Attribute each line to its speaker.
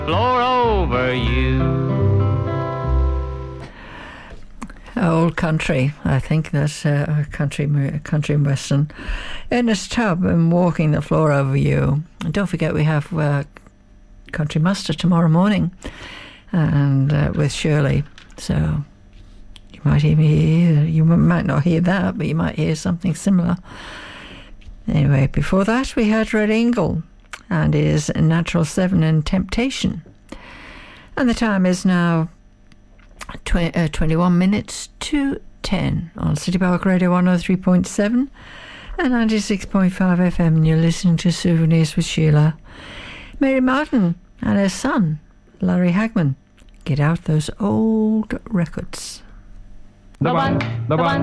Speaker 1: Floor over you.
Speaker 2: Old country, I think that's country and western. Ernest Tubb and Walking the Floor Over You. And don't forget we have Country Muster tomorrow morning, and with Shirley. So you might even hear, you might not hear that, but you might hear something similar. Anyway, before that we had Red Eagle and his Natural 7 and Temptation. And the time is now 21 minutes to 10 on City Park Radio 103.7 and 96.5 FM, and you're listening to Souvenirs with Sheila. Mary Martin and her son, Larry Hagman. Get out those old records.
Speaker 1: The one.